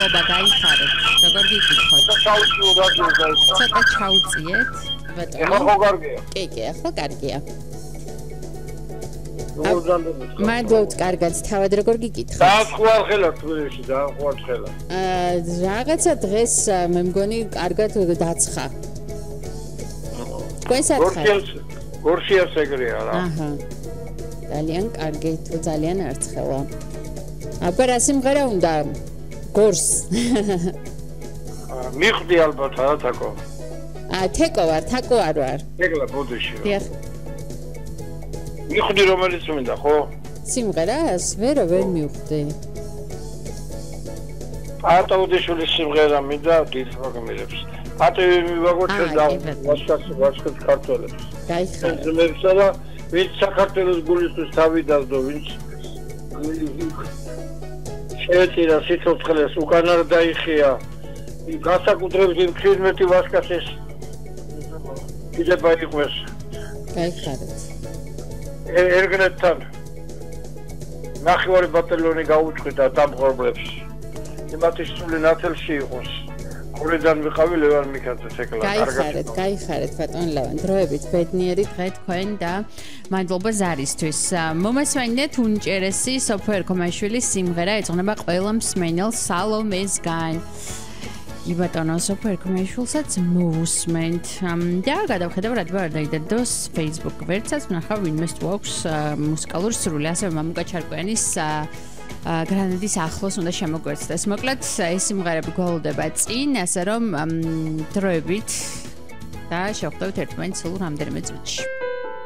ობა გაიხარეთ. როგორ გიკითხოთ? ცოტა ჩაუწიეთ. ეხლა ხო კარგია? კი, ახლა კარგია. მადლობთ, კარგად, თავად როგორ გიკითხოთ? დაახვარ ხელა თბილისში, დაახვარ ხელა. რაღაცა დღეს მე მგონი კარგად დაცხა. თქვენ სათხართ? გორშიას ეგრეა რა. აჰა. ძალიან კარგი, თუ ძალიან არცხელა. აბა რა სიმღერა უნდა? გორს. მიხვდი ალბათ რა თაკო. თეკო ვარ, თაკო არ ვარ. ეგლა ბოდიში. დიახ. მიხვდი რომელიც მინდა, ხო? სიმღერას? ვერ მივხვდი. ატაუდიშვილის სიმღერა მინდა, დიდ პროგრამირებს. ატევი მივაგოჩე და ვასკას ქართველებს. გაიხარეთ. ძმებსა და ვინც საქართველოს გულისთვის თავი დაძდო, ვინც შეეწირა სიცოცხლეს, უკან არ დაიხია. გასაკუთრებით იმ ხიზმეთი ვასკასის იდება იყვეს. გაიხარეთ. ერგნეთთან ნახევარი ბატალიონი გაუჭყიდა დამღრებლებს. იმათი სული ნათელში იყოს. ყურიდან ვიყავი ლევან მიქაძეს ეკლა. გაიხარეთ ბატონ ლევან. დროებით ბედნიერი დღე თქვენ და მადლობა ზარისთვის. მომასვენეთ უნჭერესი სოფო ერქომაშვილის სიმღერა ეძღვნება ყველა მსმენელს სალომესგან. იბატონო სოფო ერქომაშვილსაც მოусმენთ. და გადავხედავ რა თქმა უნდა დადოს Facebook ვერცად ვნახავ ვინმე აქვს მუსიკალური სრული ასევე მამუკა ჩარკვიანის გრანადის ახლოს უნდა შემოგვეცდეს. მოკლედ ეს სიმღერები გვალდება წინ, ასე რომ დროებით და შევხვდებით ერთმანეთს სულ რამდენიმე წუთში.